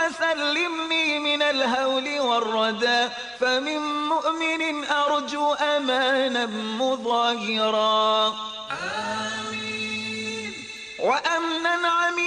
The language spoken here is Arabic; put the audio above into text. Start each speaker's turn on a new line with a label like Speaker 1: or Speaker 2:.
Speaker 1: سلمني من الهول والردى، فمن مؤمن أرجو أمانا مظاهرا. آمين. وأمنا عميقا